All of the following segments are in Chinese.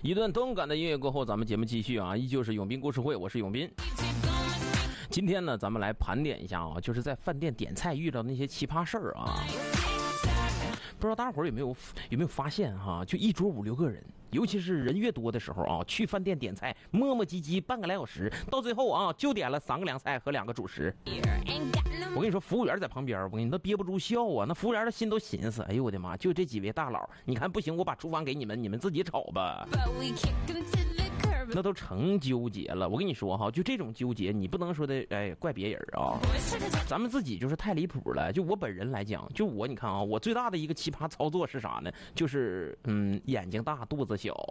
一段动感的音乐过后，咱们节目继续啊，依旧是永斌故事会，我是永斌。今天呢，咱们来盘点一下啊，就是在饭店点菜遇到那些奇葩事儿啊。不知道大伙儿有没有发现哈，就一桌5、6个人，尤其是人越多的时候啊，去饭店点菜磨磨唧唧半个来小时，到最后啊就点了3个凉菜和2个主食。我跟你说，服务员在旁边，我跟你都憋不住笑啊。那服务员的心都寻思，哎呦我的妈，就这几位大佬，你看不行，我把厨房给你们，你们自己炒吧。那都成纠结了。我跟你说哈，就这种纠结，你不能说的怪别人啊，咱们自己就是太离谱了。就我本人来讲，就我你看啊，我最大的一个奇葩操作是啥呢？就是眼睛大肚子小。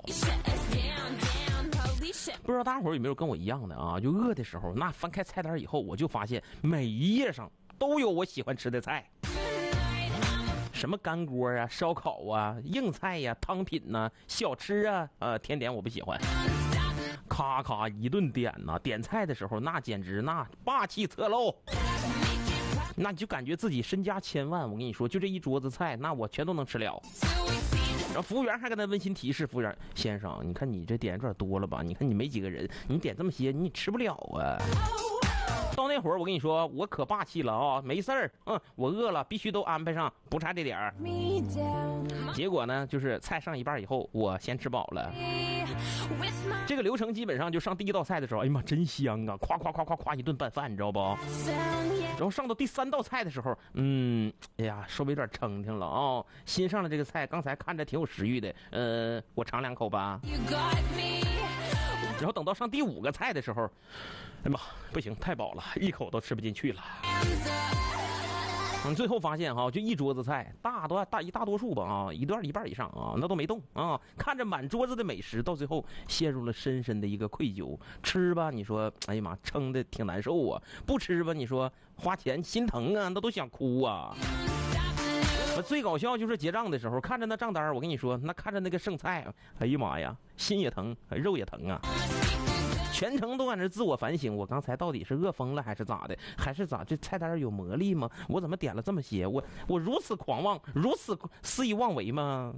不知道大伙儿有没有跟我一样的啊？就饿的时候，那翻开菜单以后，我就发现每一页上都有我喜欢吃的菜。什么干锅啊、烧烤啊、硬菜呀、汤品呐、小吃啊，甜点我不喜欢。咔咔一顿点呐，点菜的时候那简直那霸气侧漏，那你就感觉自己身家千万。我跟你说，就这一桌子菜，那我全都能吃了。然后服务员还跟他温馨提示：服务员先生，你看你这点有点多了吧？你看你没几个人，你点这么些，你吃不了啊。到那会儿我跟你说，我可霸气了啊！没事儿，我饿了，必须都安排上，不差这点儿。结果呢，就是菜上一半以后，我先吃饱了。这个流程基本上就上第1道菜的时候，哎呀妈，真香啊！夸夸夸夸夸一顿拌饭，你知道不？然后上到第3道菜的时候，哎呀，稍微有点撑挺了啊。新上的这个菜，刚才看着挺有食欲的，我尝2口吧。然后等到上第5个菜的时候，哎妈，不行，太饱了，一口都吃不进去了。最后发现哈，就一桌子菜，大多数吧啊，一半以上啊，那都没动啊。看着满桌子的美食，到最后陷入了深深的一个愧疚。吃吧，你说，哎呀妈，撑的挺难受啊；不吃吧，你说花钱心疼啊，那都想哭啊。最搞笑就是结账的时候，看着那账单，我跟你说，那看着那个剩菜，哎呀妈呀，心也疼，肉也疼啊。全程都在那自我反省，我刚才到底是饿疯了还是咋的？还是咋？这菜单有魔力吗？我怎么点了这么些？我如此狂妄，如此肆意妄为吗？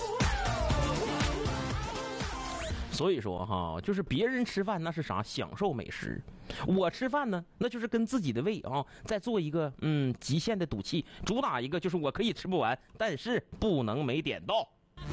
所以说哈，就是别人吃饭那是啥？享受美食。我吃饭呢，那就是跟自己的胃啊，再做一个极限的赌气，主打一个就是我可以吃不完，但是不能没点到。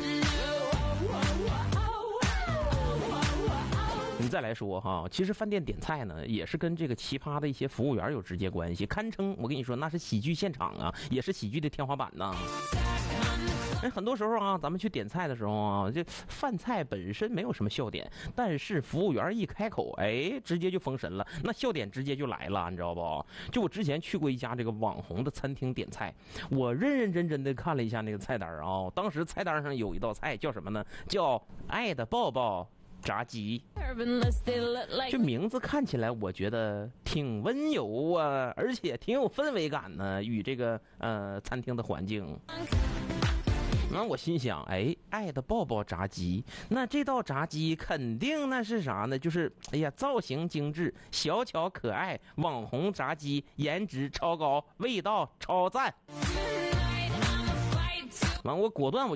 你再来说哈，其实饭店点菜呢，也是跟这个奇葩的一些服务员有直接关系，堪称我跟你说那是喜剧现场啊，也是喜剧的天花板呐。很多时候啊，咱们去点菜的时候啊，这饭菜本身没有什么笑点，但是服务员一开口，直接就封神了，那笑点直接就来了，你知道不？就我之前去过一家这个网红的餐厅点菜，我认真的看了一下那个菜单啊，当时菜单上有一道菜叫什么呢？叫爱的抱抱炸鸡。这名字看起来我觉得挺温柔啊，而且挺有氛围感呢，与这个餐厅的环境。那我心想，爱的抱抱炸鸡，那这道炸鸡肯定那是啥呢？就是造型精致，小巧可爱，网红炸鸡，颜值超高，味道超赞。完，我果断